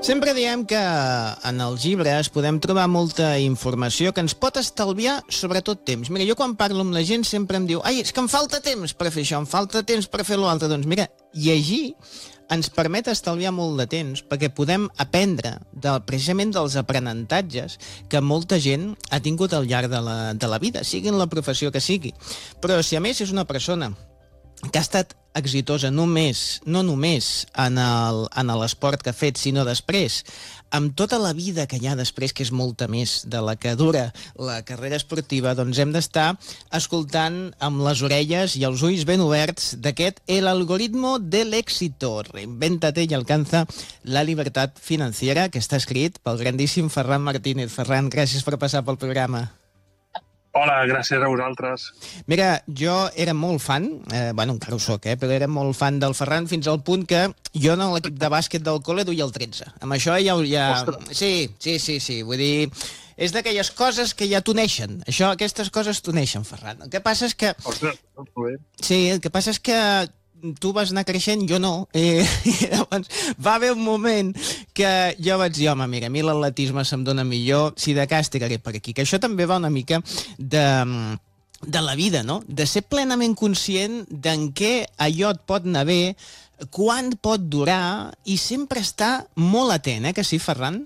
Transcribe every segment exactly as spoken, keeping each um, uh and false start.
Sempre diem que en els llibres podem trobar molta informació que ens pot estalviar, sobretot, temps. Mira, jo quan parlo amb la gent sempre em diu «Ai, és que em falta temps per fer això, em falta temps per fer l'altre». Doncs mira, llegir ens permet estalviar molt de temps perquè podem aprendre de, precisament dels aprenentatges que molta gent ha tingut al llarg de la, de la vida, sigui en la professió que sigui. Però si a més és una persona que ha estat exitosa només, no només en el, en l'esport que ha fet, sinó després, amb tota la vida que hi ha després, que és molta més de la que dura la carrera esportiva, doncs hem d'estar escoltant amb les orelles i els ulls ben oberts d'aquest El algoritmo del éxito, reinvéntate y alcanza la libertad financiera, que està escrit pel grandíssim Ferran Martínez. Ferran, gràcies per passar pel programa. Hola, gràcies a vosaltres. Mira, jo era molt fan, eh, bueno, encara ho soc, eh, però era molt fan del Ferran fins al punt que jo en l'equip de bàsquet del col·le duia el tretze. Amb això ja... ja... Sí, sí, sí, sí, vull dir... És d'aquelles coses que ja t'uneixen. Això, aquestes coses t'uneixen, Ferran. El que passa és que... Ostres, molt bé. Sí, el que passa és que tu vas anar creixent, jo no. Eh, I llavors va haver un moment que jo vaig dir, home, mira, a mi l'atletisme se'm dona millor, si de cas tiraré per aquí. Que això també va una mica de, de la vida, no? De ser plenament conscient d'en què allò et pot anar bé, quan pot durar, i sempre estar molt atent, eh, que sí, Ferran?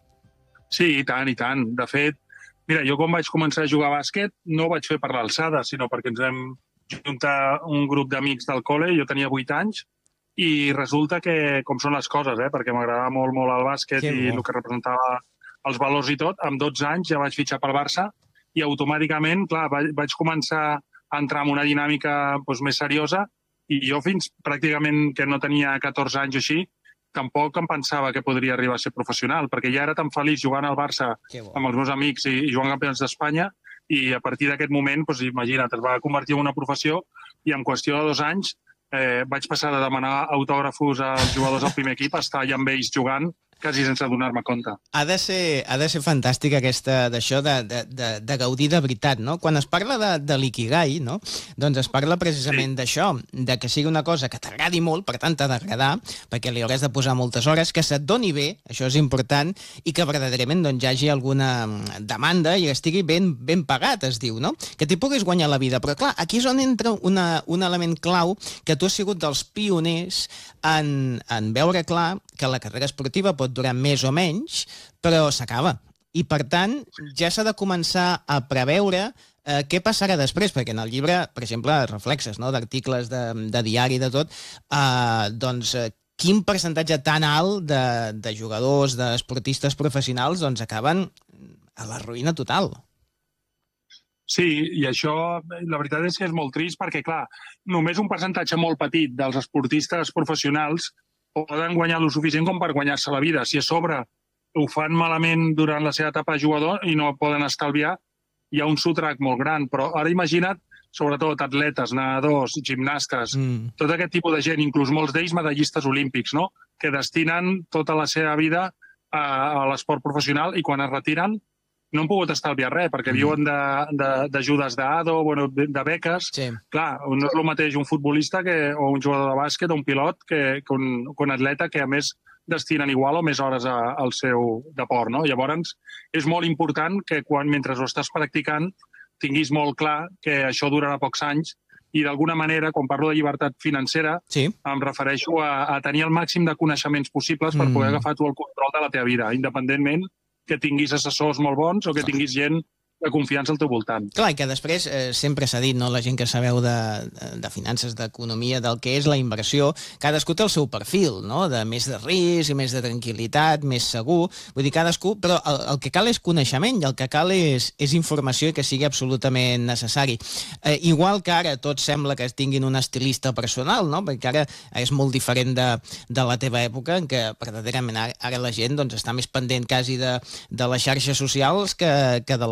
Sí, i tant, i tant. De fet, mira, jo quan vaig començar a jugar a bàsquet no ho vaig fer per l'alçada, sinó perquè ens hem juntar un grup d'amics del col·le, jo tenia vuit anys, i resulta que, com són les coses, eh, perquè m'agradava molt, molt el bàsquet i el que representava els valors i tot, amb dotze anys ja vaig fitxar pel Barça i automàticament, clar, vaig, vaig començar a entrar en una dinàmica doncs, més seriosa i jo fins pràcticament que no tenia catorze anys o així, tampoc em pensava que podria arribar a ser professional, perquè ja era tan feliç jugant al Barça amb els meus amics i, i jugant campionats d'Espanya, i a partir d'aquest moment, doncs, imagina't, es va convertir en una professió i en qüestió de dos anys eh, vaig passar de demanar autògrafos als jugadors del primer equip a estar allà amb ells jugant quasi sense donar-me compte. Ha de ser, ha de ser fantàstic aquesta, d'això de, de, de, de gaudir de veritat, no? Quan es parla de, de l'ikigai, no? Doncs es parla precisament sí. d'això, de que sigui una cosa que t'agradi molt, per tant t'ha d'agradar, perquè li hauràs de posar moltes hores, que se't doni bé, això és important, i que verdaderament doncs, hi hagi alguna demanda i estigui ben, ben pagat, es diu, no? Que t'hi puguis guanyar la vida. Però clar, aquí és on entra una, un element clau que tu has sigut dels pioners en, en veure clar que la carrera esportiva pot durar més o menys, però s'acaba. I, per tant, ja s'ha de començar a preveure eh, què passarà després, perquè en el llibre, per exemple, reflexes, no?, d'articles de, de diari, de tot, eh, doncs, eh, quin percentatge tan alt de, de jugadors, d'esportistes professionals, doncs acaben a la ruïna total. Sí, i això, la veritat és que és molt trist, perquè, clar, només un percentatge molt petit dels esportistes professionals poden guanyar lo suficient com per guanyar-se la vida. Si a sobre ho fan malament durant la seva etapa de jugador i no poden estalviar, hi ha un sotrac molt gran. Però ara imagina't, sobretot atletes, nedadors, gimnastes, mm. tot aquest tipus de gent, inclús molts d'ells medallistes olímpics, no?, que destinen tota la seva vida a, a l'esport professional i quan es retiren no han pogut estalviar res, perquè mm. viuen d'ajudes d'A D O, bueno, de, de beques. Sí. Clar, no és el mateix un futbolista que, o un jugador de bàsquet o un pilot que, que, un, que un atleta que, a més, destinen igual o més hores a, al seu deport, no? Llavors, és molt important que quan, mentre ho estàs practicant, tinguis molt clar que això durarà pocs anys i, d'alguna manera, quan parlo de llibertat financera, sí. em refereixo a, a tenir el màxim de coneixements possibles per mm. poder agafar tu el control de la teva vida, independentment que tinguis assessors molt bons o que tinguis gent de confiança al teu voltant. Clar, i que després eh, sempre s'ha dit, no?, la gent que sabeu de, de finances, d'economia, del que és la inversió, cadascú té el seu perfil, no?, de més de risc, més de tranquil·litat, més segur, vull dir, cadascú, però el, el que cal és coneixement i el que cal és, és informació i que sigui absolutament necessari. Eh, igual que ara tots sembla que tinguin un estilista personal, no?, perquè ara és molt diferent de, de la teva època, en què verdaderament ara, ara la gent doncs, està més pendent quasi de, de les xarxes socials que, que de l'esport.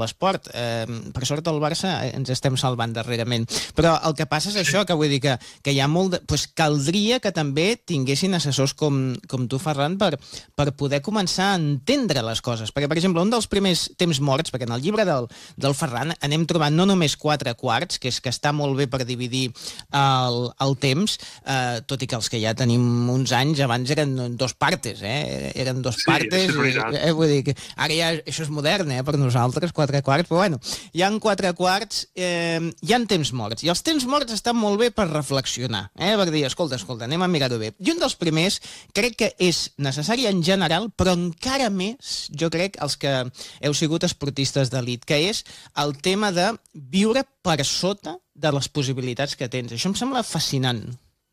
sort. Eh, per sort el Barça ens estem salvant darrerament. Però el que passa és això, que vull dir que, que hi ha molt de... Pues caldria que també tinguessin assessors com, com tu, Ferran, per, per poder començar a entendre les coses. Perquè, per exemple, un dels primers temps morts, perquè en el llibre del, del Ferran anem trobant no només quatre quarts, que és que està molt bé per dividir el, el temps, eh, tot i que els que ja tenim uns anys abans eren dos partes, eh? Eren dos sí, partes, sí, eh, vull dir que ara ja això és modern, eh, per nosaltres, quatre quarts, però bueno, hi ha quatre quarts, eh, hi ha temps morts, i els temps morts estan molt bé per reflexionar, eh, per dir, escolta, escolta, anem a mirar-ho bé. I un dels primers crec que és necessari en general, però encara més, jo crec, els que heu sigut esportistes d'elit, que és el tema de viure per sota de les possibilitats que tens. Això em sembla fascinant.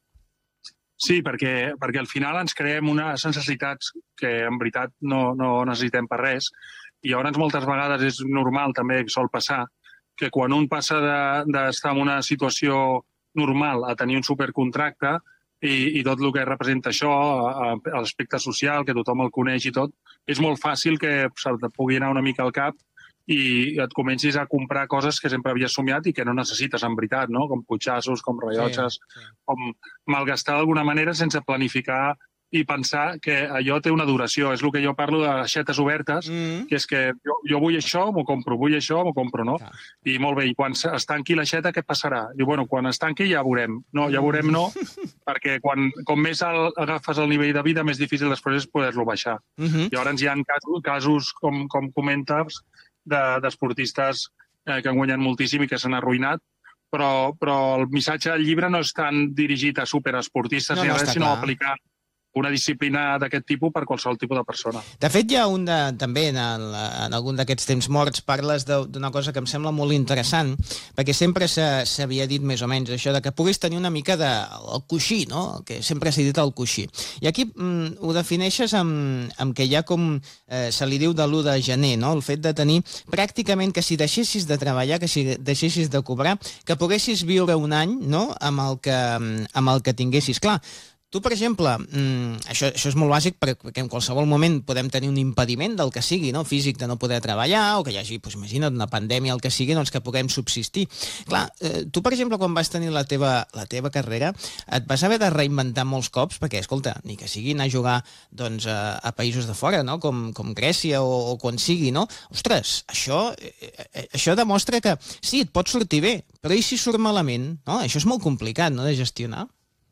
Sí, perquè, perquè al final ens creem unes necessitats que en veritat no, no necessitem per res, i llavors moltes vegades és normal, també sol passar, que quan un passa d'estar de, en una situació normal a tenir un supercontracte i, i tot el que representa això, l'aspecte social, que tothom el coneix i tot, és molt fàcil que se't pugui anar una mica al cap i et comencis a comprar coses que sempre havies somiat i que no necessites en veritat, no? Com cotxassos, com rellotges, sí, sí. Com malgastar d'alguna manera sense planificar i pensar que allò té una duració. És el que jo parlo de aixetes obertes, mm. que és que jo, jo vull això, m'ho compro, vull això, m'ho compro, no? Clar. I molt bé, i quan es tanqui l'aixeta, què passarà? Diu, bueno, quan es tanqui ja veurem. No, ja veurem no, perquè quan, com més el, agafes el nivell de vida, més difícil després és poder-lo baixar. Mm -hmm. Llavors hi ha casos, casos com, com comentes, d'esportistes eh, que han guanyat moltíssim i que s'han arruïnat, però, però el missatge del llibre no és tan dirigit a superesportistes no, ni no res, sinó a aplicar una disciplina d'aquest tipus per qualsevol tipus de persona. De fet, hi ha un de, també en, el, en algun d'aquests temps morts parles d'una cosa que em sembla molt interessant, perquè sempre s'havia dit més o menys això de que puguis tenir una mica de el coixí, no? Que sempre s'ha dit el coixí. I aquí mm, ho defineixes amb, amb que hi ha com eh, se li diu de l'u de gener, no? El fet de tenir pràcticament que si deixessis de treballar, que si deixessis de cobrar, que poguessis viure un any, no? amb el que, amb el que tinguessis. Clar, tu, per exemple, mmm, això, això és molt bàsic perquè en qualsevol moment podem tenir un impediment del que sigui, no? Físic, de no poder treballar, o que hi hagi, doncs, imagina't, una pandèmia, el que sigui, doncs que puguem subsistir. Clar, eh, tu, per exemple, quan vas tenir la teva, la teva carrera, et vas haver de reinventar molts cops, perquè, escolta, ni que sigui anar a jugar doncs, a, a països de fora, no? com, com Grècia o, o quan sigui, no? Ostres, això, eh, això demostra que sí, et pot sortir bé, però i si surt malament? No? Això és molt complicat, no?, de gestionar.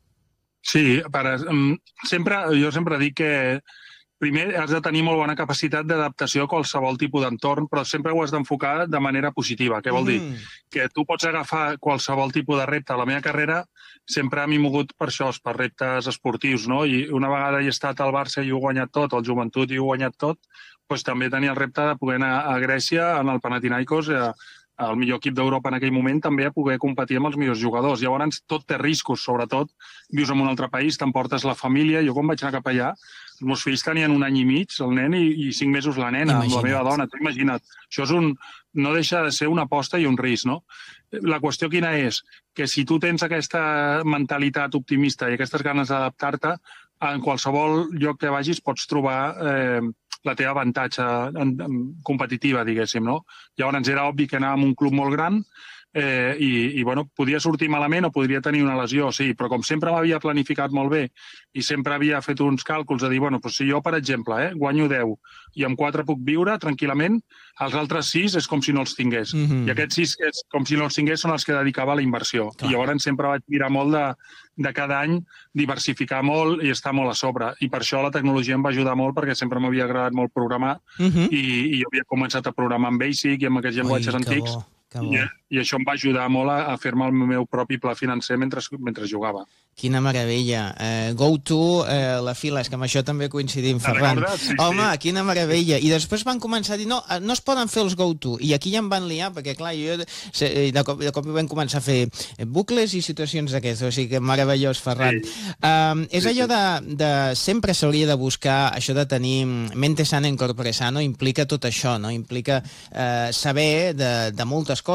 Sí, per, sempre, jo sempre dic que primer has de tenir molt bona capacitat d'adaptació a qualsevol tipus d'entorn, però sempre ho has d'enfocar de manera positiva. Què vol dir? Mm. Que tu pots agafar qualsevol tipus de repte. La meva carrera sempre m'he mogut per això, per reptes esportius, no? I una vegada he estat al Barça i ho he guanyat tot, al Joventut i ho he guanyat tot, doncs també tenia el repte de poder anar a Grècia, en el Panathinaikos, a, el millor equip d'Europa en aquell moment, també a poder competir amb els millors jugadors. Llavors, tot té riscos, sobretot. Vius en un altre país, t'emportes la família. Jo, quan vaig anar cap allà, els meus fills tenien un any i mig, el nen, i, i cinc mesos la nena, imagina't. Amb la meva dona. T'ho imagina't. Això és un, no deixa de ser una aposta i un risc, no? La qüestió quina és? Que si tu tens aquesta mentalitat optimista i aquestes ganes d'adaptar-te, en qualsevol lloc que vagis pots trobar eh, la teva avantatge en, en, competitiva, diguéssim, no? Llavors era obvi que anàvem a un club molt gran eh, i, i bueno, podia sortir malament o podria tenir una lesió, sí, però com sempre m'havia planificat molt bé i sempre havia fet uns càlculs de dir, bueno, doncs si jo, per exemple, eh, guanyo deu i amb quatre puc viure tranquil·lament, els altres sis és com si no els tingués. Mm-hmm. I aquests sis, és com si no els tingués, són els que dedicava a la inversió. Clar. I llavors sempre vaig mirar molt de, de cada any diversificar molt i estar molt a sobre. I per això la tecnologia em va ajudar molt, perquè sempre m'havia agradat molt programar mm-hmm. i, i jo havia començat a programar amb Basic i amb aquests llenguatges Ui, antics. Bo. I, I això em va ajudar molt a, a fer-me el meu propi pla financer mentre, mentre jugava. Quina meravella. Eh, GoTo, eh, la fila, és que amb això també coincidim, Ferran. Sí, Home, sí. Quina meravella. I després van començar a dir, no, no es poden fer els GoTo. I aquí ja em van liar, perquè clar, jo de cop, de cop vam començar a fer bucles i situacions d'aquestes. O sigui que meravellós, Ferran. Sí. Um, és sí, allò de, de sempre s'hauria de buscar això de tenir mente sana en corpore sano, implica tot això, no? Implica eh, saber de, de moltes coses, anar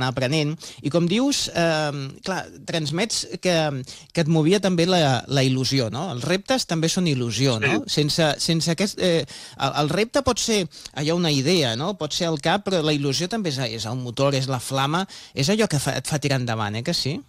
aprenent, i com dius, eh, clar, transmets que, que et movia també la, la il·lusió, no? Els reptes també són il·lusió, sí. no? Sense, sense aquest... Eh, el, el repte pot ser allò una idea, no? Pot ser el cap, però la il·lusió també és, és el motor, és la flama, és allò que fa, et fa tirar endavant, eh, que sí?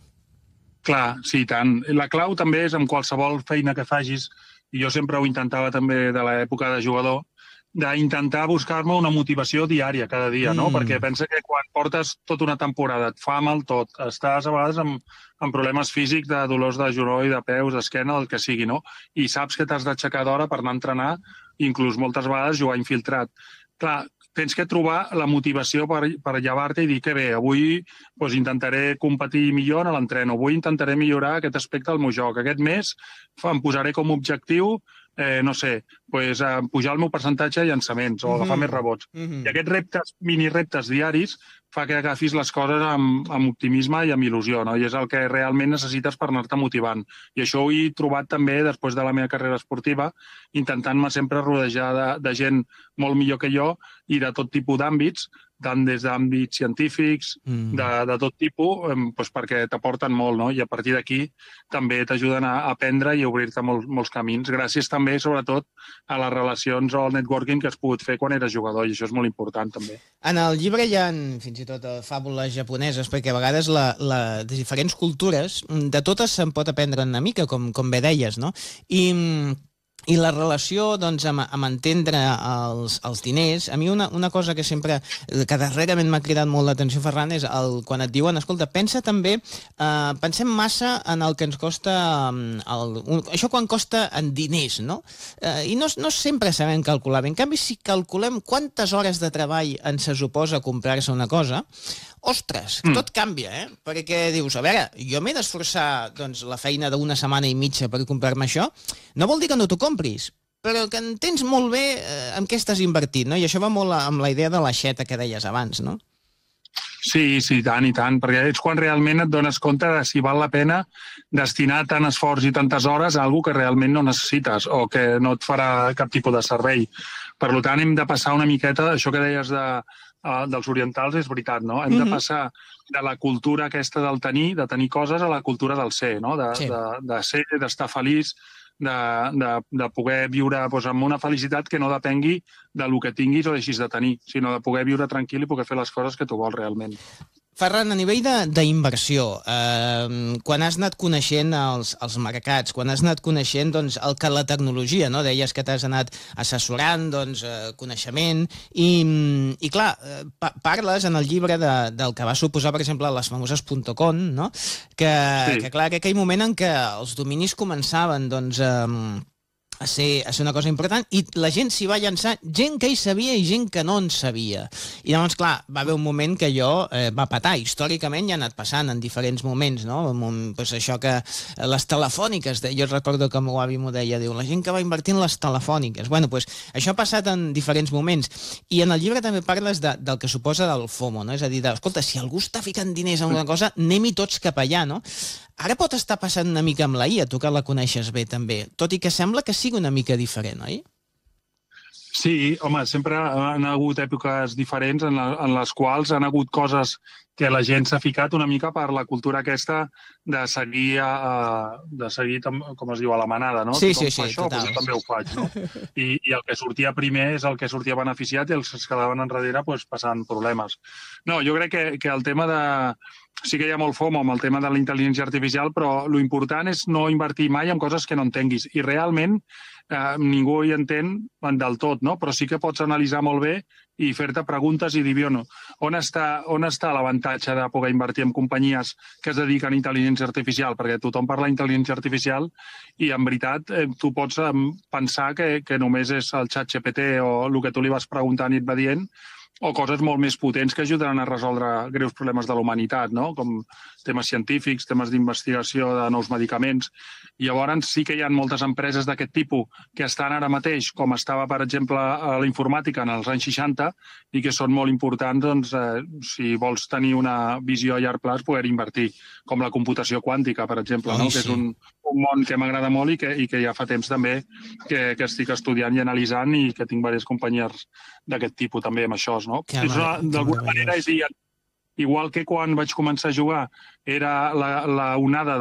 Clar, sí, tant. La clau també és amb qualsevol feina que facis, i jo sempre ho intentava també de l'època de jugador, d'intentar buscar-me una motivació diària cada dia, no? Mm. Perquè pensa que quan portes tota una temporada et fa mal tot, estàs a vegades amb, amb problemes físics, de dolors de genoll, de peus, d'esquena, del que sigui, no? I saps que t'has d'aixecar d'hora per anar a entrenar, inclús moltes vegades jugar infiltrat. Clar, tens que trobar la motivació per, per llevar-te i dir que bé, avui doncs, intentaré competir millor en l'entreno, avui intentaré millorar aquest aspecte del meu joc. Aquest mes em posaré com a objectiu, eh, no sé, pues, eh, pujar el meu percentatge de llançaments o agafar mm -hmm. més rebots. Mm -hmm. I aquests reptes, mini reptes diaris, fa que agafis les coses amb, amb optimisme i amb il·lusió, no? I és el que realment necessites per anar-te motivant. I això ho he trobat també després de la meva carrera esportiva, intentant-me sempre rodejar de, de gent molt millor que jo i de tot tipus d'àmbits, tant des d'àmbits científics, mm. de, de tot tipus, eh, doncs perquè t'aporten molt, no? I a partir d'aquí també t'ajuden a aprendre i a obrir-te molt, molts camins. Gràcies també, sobretot, a les relacions o al networking que has pogut fer quan eres jugador, i això és molt important també. En el llibre hi ha fins i tot fàbules japoneses, perquè a vegades la, la, de diferents cultures, de totes se'n pot aprendre una mica, com, com bé deies, no? I... I la relació, doncs, amb, amb entendre els, els diners, a mi una, una cosa que sempre, que darrerament m'ha cridat molt l'atenció, Ferran, és el, quan et diuen, escolta, pensa també, eh, pensem massa en el que ens costa, el, un, això quan costa en diners, no? Eh, I no, no sempre sabem calcular bé. En canvi, si calculem quantes hores de treball ens se suposa comprar-se una cosa, ostres, mm. tot canvia, eh? Perquè dius, a veure, jo m'he d'esforçar doncs, la feina d'una setmana i mitja per comprar-me això, no vol dir que no t'ho compris, però que entens molt bé eh, en què estàs invertint, no? I això va molt amb la idea de l'aixeta que deies abans, no? Sí, sí, tant i tant, perquè és quan realment et dones compte de si val la pena destinar tant esforç i tantes hores a alguna que realment no necessites o que no et farà cap tipus de servei. Per tant, hem de passar una miqueta, això que deies de, uh, dels orientals és veritat, no? Hem mm-hmm. de passar de la cultura aquesta del tenir, de tenir coses, a la cultura del ser, no? De, sí. de, de ser, d'estar feliç, de, de, de poder viure doncs, amb una felicitat que no depengui del que tinguis o deixis de tenir, sinó de poder viure tranquil i poder fer les coses que tu vols realment. Ferran, a nivell d'inversió, eh, quan has anat coneixent els, els mercats, quan has anat coneixent doncs, el que la tecnologia, no? Deies que t'has anat assessorant, doncs, eh, coneixement, i, i clar, pa parles en el llibre de, del que va suposar, per exemple, les famoses .com, no? Que, sí. que clar, que aquell moment en què els dominis començaven, doncs, eh, a ser, a ser una cosa important, i la gent s'hi va llançar, gent que hi sabia i gent que no en sabia. I llavors, clar, va haver un moment que allò eh, va patar. Històricament ja ha anat passant en diferents moments, no? Un, pues això que les telefòniques, jo recordo que el meu avi m'ho deia, diu, la gent que va invertir en les telefòniques. Bueno, pues això ha passat en diferents moments. I en el llibre també parles de, del que suposa del FOMO, no? És a dir, de, escolta, si algú està ficant diners en una cosa, anem-hi tots cap allà, no? Ara pot estar passant una mica amb la I A, tu que la coneixes bé també, tot i que sembla que sigui una mica diferent, oi? Sí, home, sempre han hagut èpoques diferents en, la, en les quals han hagut coses que la gent s'ha ficat una mica per la cultura aquesta de seguir, a, de seguir com es diu, a la manada, no? Sí, sí, sí, això, total. Doncs jo també ho faig, no? I, I el que sortia primer és el que sortia beneficiat i els que es quedaven enrere doncs, passant problemes. No, jo crec que, que el tema de... Sí que hi ha molt FOMO amb el tema de la intel·ligència artificial, però l'important és no invertir mai en coses que no entenguis. I realment eh, ningú hi entén del tot, no? Però sí que pots analitzar molt bé i fer-te preguntes i dir, no, on està, on està l'avantatge de poder invertir en companyies que es dediquen a intel·ligència artificial? Perquè tothom parla d'intel·ligència artificial i, en veritat, eh, tu pots eh, pensar que, que només és el xat G P T o el que tu li vas preguntant i et va dient, o coses molt més potents que ajudaran a resoldre greus problemes de la humanitat, no? Com temes científics, temes d'investigació de nous medicaments. I llavors sí que hi ha moltes empreses d'aquest tipus que estan ara mateix, com estava, per exemple, a la informàtica en els anys seixanta, i que són molt importants, doncs, eh, si vols tenir una visió a llarg plaç, poder invertir, com la computació quàntica, per exemple, no? Que és un, un món que m'agrada molt i que, i que ja fa temps també que, que estic estudiant i analitzant i que tinc diverses companyies d'aquest tipus també amb això, no? D'alguna manera és dir, igual que quan vaig començar a jugar era la, la onada